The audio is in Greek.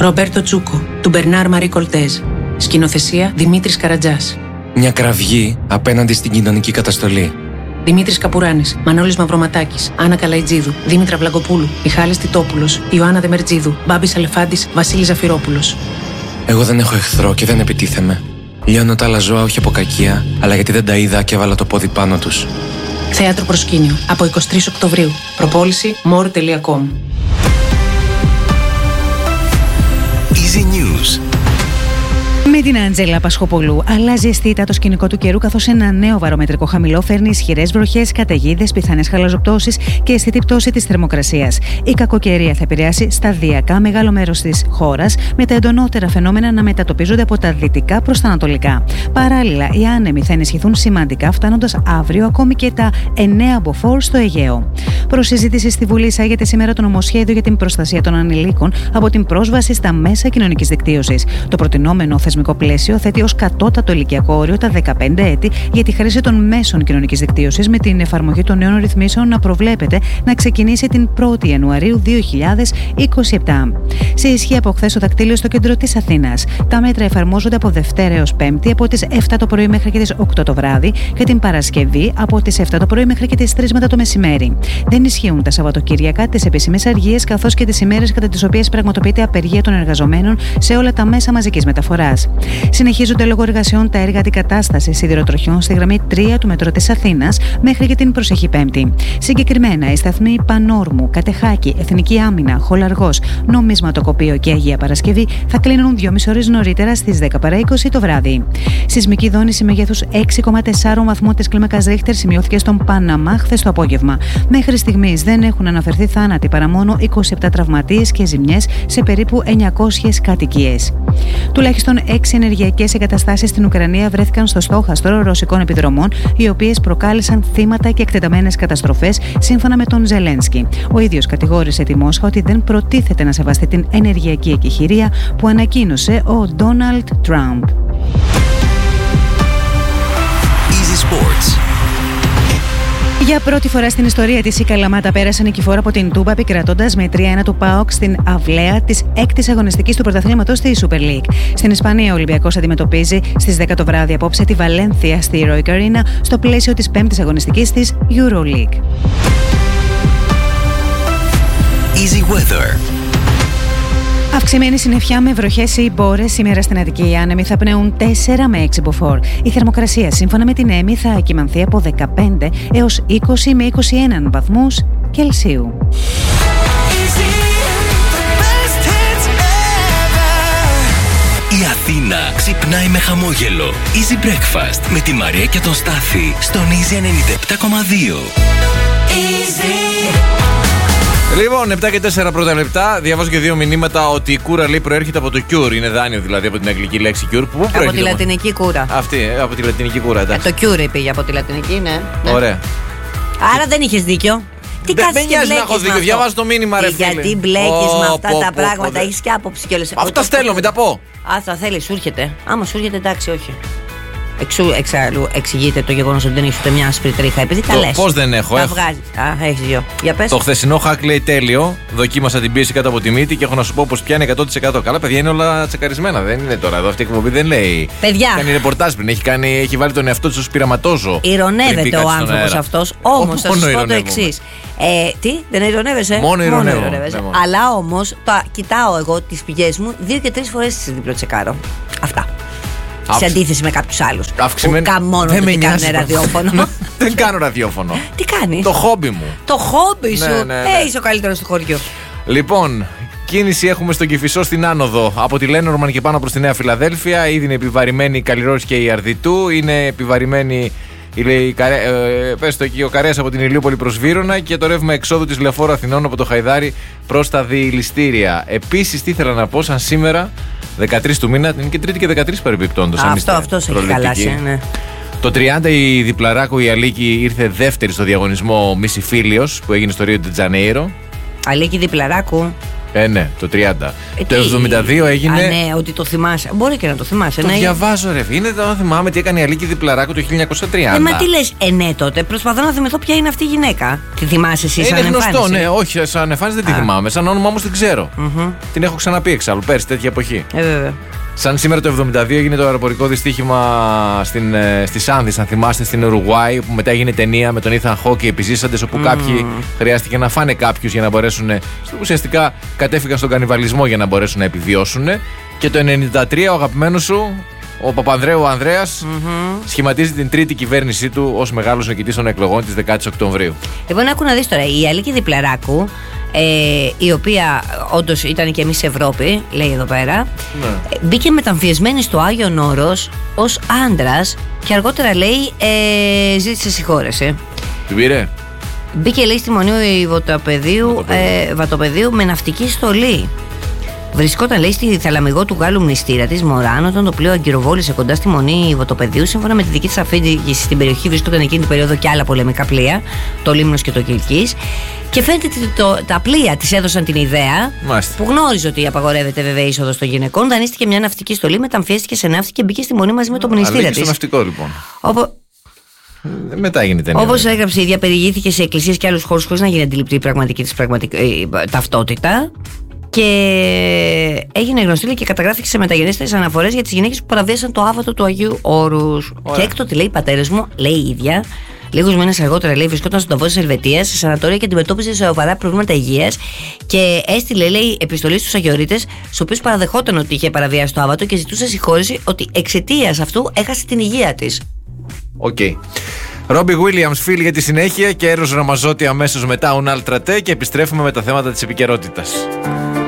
Ρομπέρτο Τσούκο, του Μπερνάρ Μαρί Κολτέζ. Σκηνοθεσία Δημήτρης Καρατζάς. Μια κραυγή απέναντι στην κοινωνική καταστολή. Δημήτρης Καπουράνης, Μανώλης Μαυροματάκης, Άννα Καλαϊτζίδου, Δήμητρα Βλαγκοπούλου, Μιχάλης Τιτόπουλος, Ιωάννα Δεμερτζίδου, Μπάμπης Αλεφάντης, Βασίλης Ζαφυρόπουλος. Εγώ δεν έχω εχθρό και δεν επιτίθεμαι. Λιώνω τα άλλα ζώα όχι από κακία, αλλά γιατί δεν τα είδα και έβαλα το πόδι πάνω τους. Θέατρο Προσκήνιο, από 23 Οκτωβρίου. Προπόληση more.com. Easy News. Με την Άντζελα Πασχοπολού αλλάζει αισθητά το σκηνικό του καιρού, καθώς ένα νέο βαρομετρικό χαμηλό φέρνει ισχυρές βροχές, καταιγίδες, πιθανές χαλαζοπτώσεις και αισθητή πτώση της θερμοκρασίας. Η κακοκαιρία θα επηρεάσει σταδιακά μεγάλο μέρος της χώρας, με τα εντονότερα φαινόμενα να μετατοπίζονται από τα δυτικά προς τα ανατολικά. Παράλληλα, οι άνεμοι θα ενισχυθούν σημαντικά, φτάνοντας αύριο ακόμη και τα 9 μποφόρ στο Αιγαίο. Προς συζήτηση στη Βουλή εισάγεται σήμερα το νομοσχέδιο για την προστασία των ανηλίκων από την πρόσβαση στα μέσα κοινωνικής δικτύωσης. Το προτινόμενο θεσμικό πλαίσιο θέτει ως κατώτατο ηλικιακό όριο τα 15 έτη για τη χρήση των μέσων κοινωνικής δικτύωσης, με την εφαρμογή των νέων ρυθμίσεων να προβλέπεται να ξεκινήσει την 1η Ιανουαρίου 2027. Σε ισχύ από χθες το δακτύλιο στο κέντρο της Αθήνας. Τα μέτρα εφαρμόζονται από Δευτέρα έως Πέμπτη από τις 7 το πρωί μέχρι και τις 8 το βράδυ και την Παρασκευή από τις 7 το πρωί μέχρι και τις 3 μετά το μεσημέρι. Δεν ισχύουν τα Σαββατοκύριακα, τις επίσημες αργίες, καθώς και τις ημέρες κατά τις οποίες πραγματοποιείται απεργία των εργαζομένων σε όλα τα μέσα μαζικής μεταφοράς. Συνεχίζονται λόγω εργασιών τα έργα αντικατάστασης σιδηροτροχιών στη γραμμή 3 του μετρό της Αθήνας μέχρι και την προσεχή Πέμπτη. Συγκεκριμένα, οι σταθμοί Πανόρμου, Κατεχάκη, Εθνική Άμυνα, Χολαργός, Νομισματοκοπείο και Αγία Παρασκευή θα κλείνουν 2,5 ώρες νωρίτερα στις 10 παρά 20 το βράδυ. Σεισμική δόνηση μεγέθους 6,4 βαθμών της κλίμακας Ρίχτερ σημειώθηκε στον Παναμά χθες το απόγευμα. Μέχρι στιγμής δεν έχουν αναφερθεί θάνατοι παρά μόνο 27 τραυματίες και ζημιές σε περίπου 900 κατοικίες. Τουλάχιστον 6 ενεργειακές εγκαταστάσεις στην Ουκρανία βρέθηκαν στο στόχαστρο ρωσικών επιδρομών, οι οποίες προκάλεσαν θύματα και εκτεταμένες καταστροφές, σύμφωνα με τον Ζελένσκι. Ο ίδιος κατηγόρησε τη Μόσχα ότι δεν προτίθεται να σεβαστεί την ενεργειακή εκεχηρία που ανακοίνωσε ο Ντόναλντ Τραμπ. Easy Sports. Για πρώτη φορά στην ιστορία της, η Καλαμάτα πέρασε νικηφόρα από την Τούμπα, επικρατώντας με 3-1 του ΠΑΟΚ στην αυλαία της 6ης αγωνιστικής του πρωταθλήματος στη Super League. Στην Ισπανία, ο Ολυμπιακός αντιμετωπίζει στις 10 το βράδυ απόψε τη Βαλένθια στη Heroic Arena στο πλαίσιο της 5ης αγωνιστικής της EuroLeague. Easy Weather. Αυξημένη συννεφιά με βροχές ή μπόρες σήμερα στην Αττική. Οι άνεμοι θα πνέουν 4 με 6 μποφόρ. Η θερμοκρασία σύμφωνα με την ΕΜΗ θα κυμανθεί από 15 έως 20 με 21 βαθμούς Κελσίου. Η Αθήνα ξυπνάει με χαμόγελο. Easy Breakfast με τη Μαρία και τον Στάθη στον Easy 97,2. Λοιπόν, 7 και 4 πρώτα λεπτά. Διαβάζω και 2 μηνύματα ότι η κούρα λέει προέρχεται από το cure. Είναι δάνειο δηλαδή από την αγγλική λέξη cure. Πού από τη λατινική κούρα. Αυτή, από τη λατινική κούρα, εντάξει. Το cure πήγε από τη λατινική, ναι. Ωραία. Άρα δεν είχες δίκιο. Τι κάτσε και μπλέκεις? Δεν έχω δίκιο. Διαβάζω το μήνυμα, ρε φίλε. Γιατί μπλέκεις με αυτά τα πράγματα, έχεις και άποψη κιόλας. Αυτά στέλνω, μην τα πω. Θα θέλεις, σου έρχεται. Άμα σου έρχεται, εντάξει, όχι. Εξάλλου εξηγείται το γεγονός ότι δεν έχεις ούτε μια άσπρη τρίχα. Επειδή τα λες. Πώς δεν έχω, τα βγάζεις. Έχεις δυο. Για πες. Το χθεσινό hack λέει τέλειο. Δοκίμασα την πίεση κάτω από τη μύτη και έχω να σου πω πως πιάνει 100%. Καλά, παιδιά, είναι όλα τσεκαρισμένα. Δεν είναι τώρα εδώ. Αυτή η εκπομπή δεν λέει. Παιδιά. Κάνει ρεπορτάζ πριν. Έχει βάλει τον εαυτό του στο πειραματόζω. Ηρωνεύεται ο άνθρωπος αυτός. Όμως θα σου πω το εξής. Τι, δεν ηρωνεύεσαι? Μόνο ηρωνεύω. Αλλά όμως κοιτάω εγώ τις πηγές μου 2 και 3 φορές τις διπλοτσεκάρω. Αυτά. Σε αντίθεση με κάποιους άλλους που καμώνω ότι κάνουν ραδιόφωνο. Δεν κάνω ραδιόφωνο. Τι κάνεις? Το χόμπι μου. Το χόμπι σου? Ναι. Είσαι ο καλύτερος του χωριού. Λοιπόν, κίνηση έχουμε στον Κηφισό στην άνοδο από τη Λένορμαν και πάνω προς τη Νέα Φιλαδέλφια. Ήδη είναι επιβαρημένη η Καλλιρόης και η Αρδιτού. Είναι επιβαρημένη ο Καρέας από την Ηλιούπολη προς Βύρωνα και το ρεύμα εξόδου της Λεωφόρου Αθηνών από το Χαϊδάρι προς τα διηληστήρια. Επίσης, τι ήθελα να πω, σαν σήμερα 13 του μήνα, είναι και Τρίτη και 13 παρεμπιπτόντως. Αυτό έχει χαλάσει, ναι. Το 30 η Διπλαράκου η Αλίκη ήρθε δεύτερη στο διαγωνισμό Μίση Φίλιος που έγινε στο Ρίο ντε Τζανέιρο. Αλίκη Διπλαράκου. Ναι, το 30. Το 72 έγινε. Ναι, ότι το θυμάσαι. Μπορεί και να το θυμάσαι. Το διαβάζω, ρε. Είναι το θυμάμαι τι έκανε η Αλίκη Διπλαράκου το 1930. Μα τι λες, ναι, τότε. Προσπαθώ να θυμηθώ ποια είναι αυτή η γυναίκα. Τη θυμάσαι εσύ σαν εμφάνιση? Είναι γνωστό, ναι. Όχι, σαν εμφάνιση δεν τη θυμάμαι. Σαν όνομα όμως την ξέρω. Την έχω ξαναπεί εξάλλου πέρσι, τέτοια εποχή. Βέβαια. Σαν σήμερα το 72 έγινε το αεροπορικό δυστύχημα στη Σάνδη, αν θυμάστε, στην Ουρουγουάη, που μετά έγινε ταινία με τον Ethan Hawke και οι επιζήσαντες, όπου κάποιοι χρειάστηκε να φάνε κάποιους για να μπορέσουν. Ουσιαστικά κατέφυγαν στον κανιβαλισμό για να μπορέσουν να επιβιώσουν. Και το 93 ο αγαπημένος σου, ο Παπανδρέου ο Ανδρέας, σχηματίζει την τρίτη κυβέρνησή του ως μεγάλος νικητής των εκλογών της 10ης Οκτωβρίου. Λοιπόν, άκου να δεις τώρα, η Αλίκη Διπλαράκου, η οποία όντως ήταν και εμείς Ευρώπη, λέει εδώ πέρα, ναι. Μπήκε μεταμφιεσμένη στο Άγιον Όρος ως άντρας και αργότερα λέει ζήτησε συγχώρεση. Την πήρε? Μπήκε, λέει, στη Μονή Βατοπεδίου με ναυτική στολή. Βρισκόταν, λέει, στη θαλαμιγό του Γάλλου μνηστήρα της Μωράν όταν το πλοίο αγκυροβόλησε κοντά στη Μονή Βατοπεδίου. Σύμφωνα με τη δική της αφήγηση, στην περιοχή βρισκόταν εκείνη την περίοδο και άλλα πολεμικά πλοία, το Λίμνος και το Κιλκής. Και φαίνεται ότι τα πλοία της έδωσαν την ιδέα, που γνώριζε ότι απαγορεύεται βέβαια η είσοδος των γυναικών. Δανείστηκε μια ναυτική στολή, μεταμφιέστηκε σε ναύτη και μπήκε στη Μονή μαζί με το μνηστήρα της. Στο ναυτικό, λοιπόν. Μετά έγινε ταινία. Όπως έγραψε η ίδια, περιηγήθηκε σε εκκλησίες και άλλους χώρους χωρίς να γίνει αντιληπτή η πραγματική της ταυτότητα. Και έγινε γνωστή και καταγράφηκε σε μεταγενέστερες αναφορές για τις γυναίκες που παραβίασαν το άβατο του Αγίου Όρους. Και έκτοτε, λέει, οι πατέρες μου, λέει η ίδια, λίγους μήνες αργότερα, λέει, βρισκόταν στον ταβό της Ελβετίας, σε σανατόρια και αντιμετώπιζε σοβαρά προβλήματα υγείας. Και έστειλε, λέει, επιστολή στους Αγιορείτες, στους οποίους παραδεχόταν ότι είχε παραβιάσει το άβατο και ζητούσε συγχώρεση ότι εξαιτίας αυτού έχασε την υγεία της. Οκ. Ρόμπι Γουίλιαμς, φίλοι, για τη συνέχεια, και Έρος Ραμαζότη αμέσως μετά, Ουνάλ Τρατέ, και επιστρέφουμε με τα θέματα της επικαιρότητας.